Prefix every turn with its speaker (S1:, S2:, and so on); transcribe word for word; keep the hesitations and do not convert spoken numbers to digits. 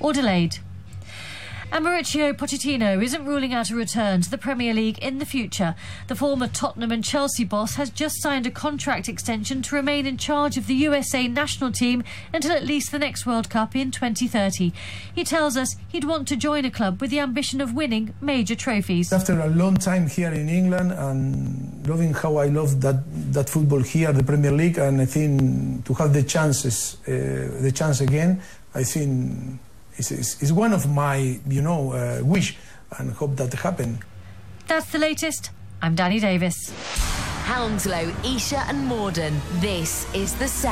S1: or delayed. And Mauricio Pochettino isn't ruling out a return to the Premier League in the future. The former Tottenham and Chelsea boss has just signed a contract extension to remain in charge of the U S A national team until at least the next World Cup in twenty thirty. He tells us he'd want to join a club with the ambition of winning major trophies.
S2: After a long time here in England and loving how I love that, that football here, the Premier League, and I think to have the chances, uh, the chance again, I think It's, it's, it's one of my, you know, uh, wish and hope that happen.
S1: That's the latest. I'm Danny Davis.
S3: Hounslow, Esher and Morden. This is The Sound.